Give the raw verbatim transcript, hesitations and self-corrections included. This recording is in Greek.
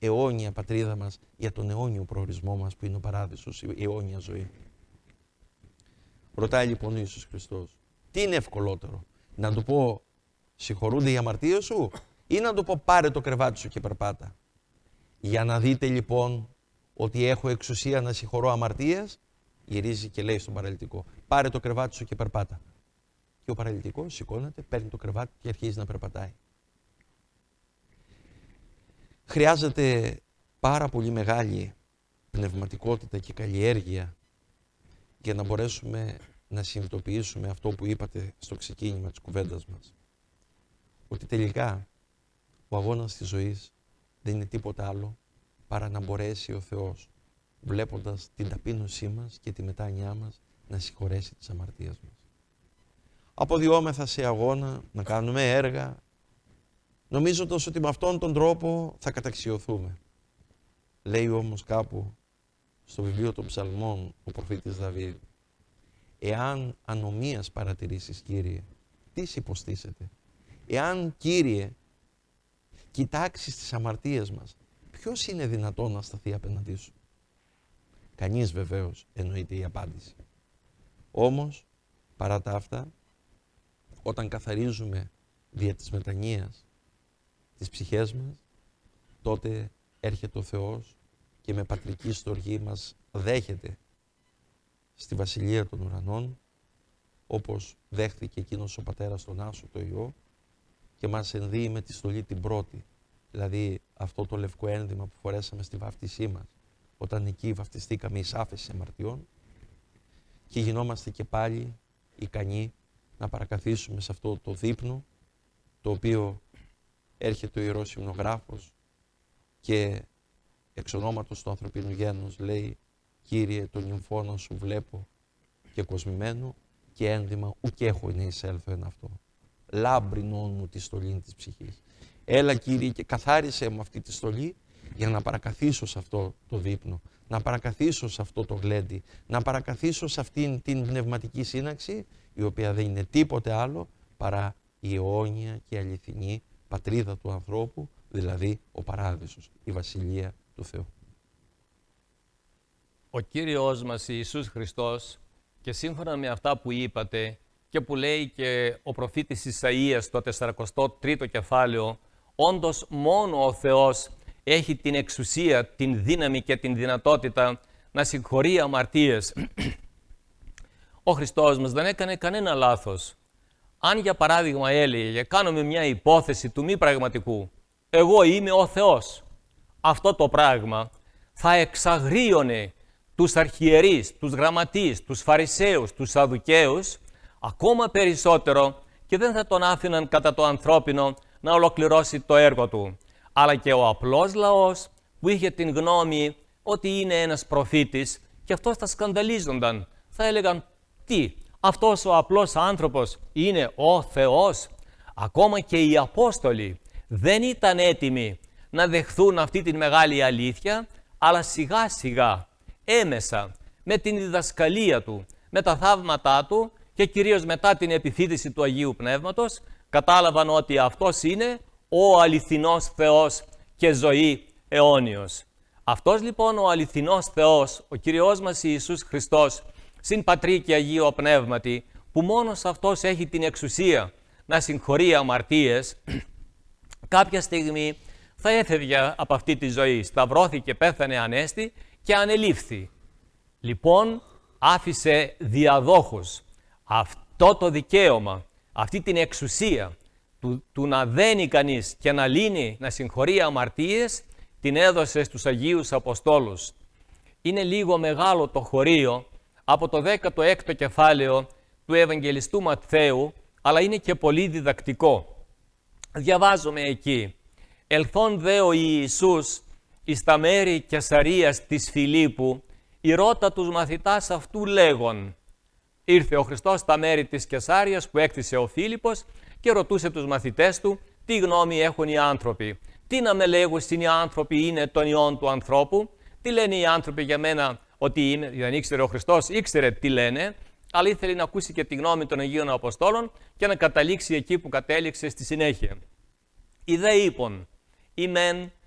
αιώνια πατρίδα μας, για τον αιώνιο προορισμό μας που είναι ο παράδεισος, η αιώνια ζωή. Ρωτάει λοιπόν ο Ιησούς Χριστός, τι είναι ευκολότερο, να του πω συγχωρούνται οι αμαρτίες σου ή να του πω πάρε το κρεβάτι σου και περπάτα. Για να δείτε λοιπόν ότι έχω εξουσία να συγχωρώ αμαρτίες, γυρίζει και λέει στον παραλυτικό, πάρε το κρεβάτι σου και περπάτα. Και ο παραλυτικός σηκώνεται, παίρνει το κρεβάτι και αρχίζει να περπατάει. Χρειάζεται πάρα πολύ μεγάλη πνευματικότητα και καλλιέργεια για να μπορέσουμε να συνειδητοποιήσουμε αυτό που είπατε στο ξεκίνημα της κουβέντας μας. Ότι τελικά ο αγώνας της ζωής δεν είναι τίποτα άλλο παρά να μπορέσει ο Θεός, βλέποντας την ταπείνωσή μας και τη μετάνοιά μας, να συγχωρέσει τις αμαρτίες μας. Αποδιόμεθα σε αγώνα, να κάνουμε έργα, νομίζοντας ότι με αυτόν τον τρόπο θα καταξιωθούμε. Λέει όμως κάπου στο βιβλίο των Ψαλμών ο προφήτης Δαβίδ, εάν ανομίας παρατηρήσεις, Κύριε, τι σε υποστήσετε. Εάν, Κύριε, κοιτάξεις τις αμαρτίες μας, ποιος είναι δυνατόν να σταθεί απέναντί σου. Κανείς βεβαίως, εννοείται η απάντηση. Όμως, παρά τα αυτά, όταν καθαρίζουμε δια της μετανοίας τις ψυχές μας, τότε έρχεται ο Θεός και με πατρική στοργή μας δέχεται στη Βασιλεία των Ουρανών, όπως δέχθηκε εκείνος ο πατέρας τον Άσο το Υιό και μας ενδύει με τη στολή την πρώτη, δηλαδή αυτό το λευκό ένδυμα που φορέσαμε στη βάφτισή μας, όταν εκεί βαφτιστήκαμε εις άφεση αμαρτιών και γινόμαστε και πάλι ικανοί να παρακαθίσουμε σε αυτό το δείπνο, το οποίο έρχεται ο Ιερός Υμνογράφος και εξ ονόματος του ανθρωπίνου γένους λέει «Κύριε, τον νυμφώνα σου βλέπω και κοσμημένο και ένδυμα ουκ έχω είναι εισέλθω εν αυτό. Λάμπρινον μου τη στολή της ψυχής». Έλα Κύριε και καθάρισε μου αυτή τη στολή για να παρακαθίσω σε αυτό το δείπνο, να παρακαθίσω σε αυτό το γλέντι, να παρακαθίσω σε αυτήν την πνευματική σύναξη, η οποία δεν είναι τίποτε άλλο παρά η αιώνια και αληθινή πατρίδα του ανθρώπου, δηλαδή ο παράδεισος, η Βασιλεία του Θεού. Ο Κύριος μας Ιησούς Χριστός, και σύμφωνα με αυτά που είπατε και που λέει και ο προφήτης Ισαΐας στο σαρακοστό τρίτο κεφάλαιο, όντως μόνο ο Θεός έχει την εξουσία, την δύναμη και την δυνατότητα να συγχωρεί αμαρτίες. Ο Χριστός μας δεν έκανε κανένα λάθος. Αν για παράδειγμα έλεγε, κάνουμε μια υπόθεση του μη πραγματικού, εγώ είμαι ο Θεός, αυτό το πράγμα θα εξαγρίωνε τους αρχιερείς, τους γραμματείς, τους φαρισαίους, τους σαδουκαίους, ακόμα περισσότερο και δεν θα τον άφηναν κατά το ανθρώπινο να ολοκληρώσει το έργο του. Αλλά και ο απλός λαός που είχε την γνώμη ότι είναι ένας προφήτης και αυτός θα σκανδαλίζονταν. Θα έλεγαν, τι, αυτός ο απλός άνθρωπος είναι ο Θεός. Ακόμα και οι Απόστολοι δεν ήταν έτοιμοι να δεχθούν αυτή τη μεγάλη αλήθεια, αλλά σιγά σιγά, έμεσα, με την διδασκαλία του, με τα θαύματά του και κυρίως μετά την επιφύτηση του Αγίου Πνεύματος, κατάλαβαν ότι αυτός είναι ο αληθινός Θεός και ζωή αιώνιος. Αυτός λοιπόν ο αληθινός Θεός, ο Κύριος μας Ιησούς Χριστός, συν Πατρί και Αγίο Πνεύματι, που μόνος αυτός έχει την εξουσία να συγχωρεί αμαρτίες, κάποια στιγμή θα έφευγε από αυτή τη ζωή, σταυρώθηκε, πέθανε ανέστη και ανελήφθη. Λοιπόν, άφησε διαδόχους αυτό το δικαίωμα, αυτή την εξουσία του, του να δένει κανείς και να λύνει, να συγχωρεί αμαρτίες, την έδωσε στους Αγίους Αποστόλους. Είναι λίγο μεγάλο το χωρίο από το δέκατο έκτο κεφάλαιο του Ευαγγελιστού Ματθαίου, αλλά είναι και πολύ διδακτικό. Διαβάζουμε εκεί. Ελθόν δε ο Ιησούς εις τα μέρη Κεσαρίας της Φιλίππου, ηρώτα τους μαθητάς αυτού λέγον. Ήρθε ο Χριστός στα μέρη της Κεσάριας που έκτισε ο Φίλιππος και ρωτούσε τους μαθητές του τι γνώμη έχουν οι άνθρωποι. Τι να με λέγουν οι άνθρωποι είναι των ιών του ανθρώπου, τι λένε οι άνθρωποι για μένα ότι είμαι, δεν ήξερε ο Χριστός, ήξερε τι λένε, αλλά ήθελε να ακούσει και τη γνώμη των Αγίων Αποστόλων και να καταλήξει εκεί που κατέληξε στη συνέχεια. Οι δε είπων, ημέν